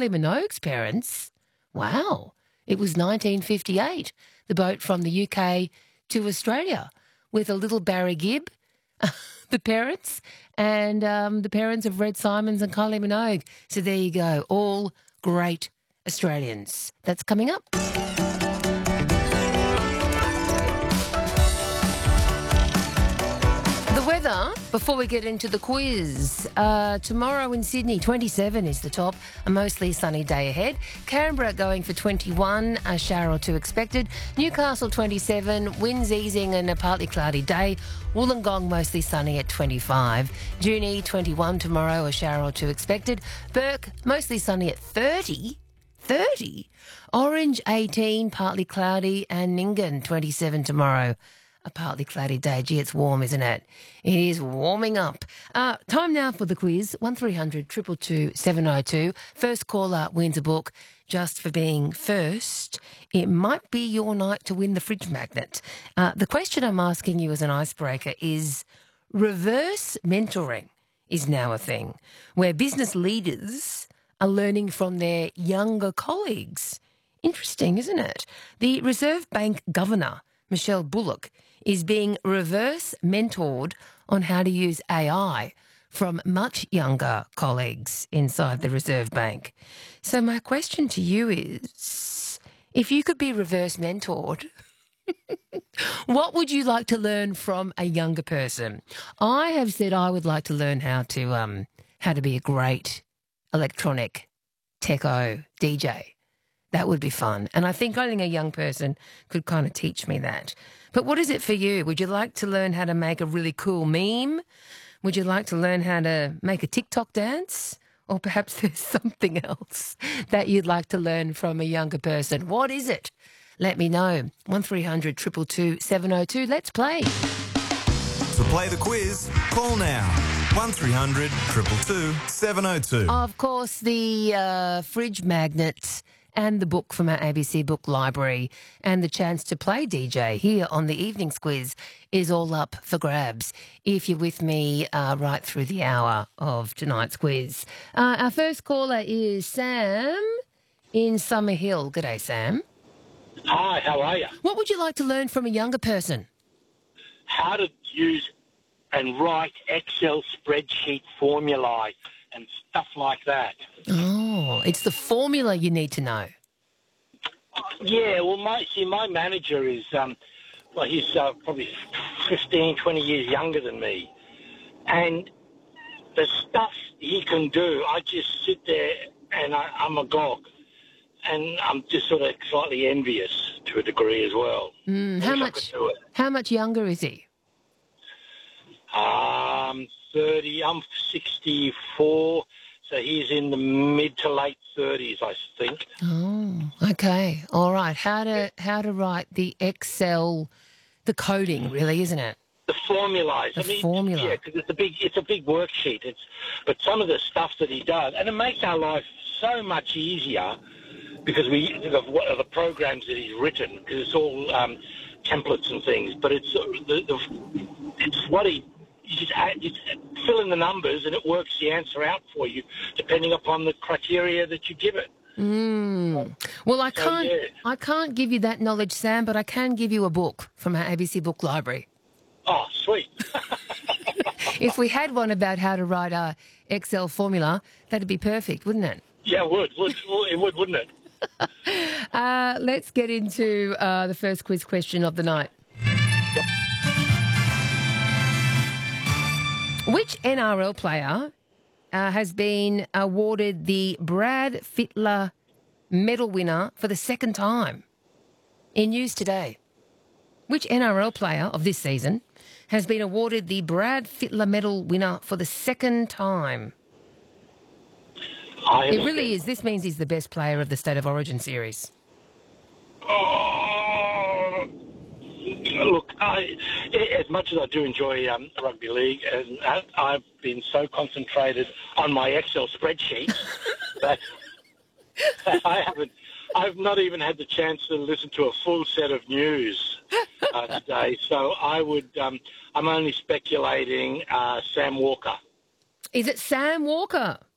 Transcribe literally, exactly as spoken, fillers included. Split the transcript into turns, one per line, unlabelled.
Kylie Minogue's parents, wow, it was nineteen fifty-eight, the boat from the U K to Australia with a little Barry Gibb, the parents, and um, the parents of Red Simons and Kylie Minogue. So there you go, all great Australians. That's coming up. The weather, before we get into the quiz. Uh, tomorrow in Sydney, twenty-seven is the top, a mostly sunny day ahead. Canberra going for twenty-one, a shower or two expected. Newcastle twenty-seven, winds easing and a partly cloudy day. Wollongong mostly sunny at twenty-five. Junee twenty-one tomorrow, a shower or two expected. Burke mostly sunny at thirty. thirty. Orange eighteen, partly cloudy, and Nyngan twenty-seven tomorrow. A partly cloudy day. Gee, it's warm, isn't it? It is warming up. Uh, time now for the quiz. one three hundred two two two seven oh two. First caller wins a book just for being first. It might be your night to win the fridge magnet. Uh, the question I'm asking you as an icebreaker is reverse mentoring is now a thing where business leaders are learning from their younger colleagues. Interesting, isn't it? The Reserve Bank Governor, Michelle Bullock, is being reverse mentored on how to use A I from much younger colleagues inside the Reserve Bank. So my question to you is, if you could be reverse mentored, what would you like to learn from a younger person? I have said I would like to learn how to um how to be a great electronic techo D J. That would be fun. And I think only a young person could kind of teach me that. But what is it for you? Would you like to learn how to make a really cool meme? Would you like to learn how to make a TikTok dance? Or perhaps there's something else that you'd like to learn from a younger person. What is it? Let me know. one three hundred two two two seven oh two. Let's play.
To play the quiz, call now. one three hundred two two two seven oh two.
Of course, the uh, fridge magnet and the book from our A B C Book Library and the chance to play D J here on the Evenings Quiz is all up for grabs if you're with me uh, right through the hour of tonight's quiz. Uh, our first caller is Sam in Summerhill. G'day, Sam.
Hi, how are you?
What would you like to learn from a younger person?
How to use and write Excel spreadsheet formulae and stuff like that.
Oh, it's the formula you need to know.
Yeah, well, my see, my manager is, um, well, he's uh, probably fifteen, twenty years younger than me. And the stuff he can do, I just sit there and I, I'm agog. And I'm just sort of slightly envious to a degree as well.
Mm, how much? How much younger is he?
Um, thirty. I'm sixty-four, so he's in the mid to late thirties, I think.
Oh, okay, all right. How to how to write the Excel, the coding, really, isn't it?
The formulas.
The
I mean,
formula.
Yeah, because it's a big it's a big worksheet. It's but some of the stuff that he does, and it makes our life so much easier. Because we of what are the programs that he's written, because it's all um, templates and things. But it's uh, the, the it's what he you just, add, you just fill in the numbers and it works the answer out for you, depending upon the criteria that you give it.
Mm. Well, I
So,
can't
yeah.
I can't give you that knowledge, Sam, but I can give you a book from our A B C Book Library.
Oh, sweet.
If we had one about how to write a Excel formula, that'd be perfect, wouldn't it?
Yeah, it would. would it would, wouldn't it?
Uh, let's get into uh, the first quiz question of the night. Which N R L player uh, has been awarded the Brad Fittler Medal winner for the second time? In news today, which N R L player of this season has been awarded the Brad Fittler Medal winner for the second time?
I
It really is. This means he's the best player of the State of Origin series.
Oh, look, I, as much as I do enjoy um, rugby league, and I- I've been so concentrated on my Excel spreadsheet that, that I haven't. I've not even had the chance to listen to a full set of news uh, today. So I would. Um, I'm only speculating. Uh, Sam Walker.
Is it Sam Walker?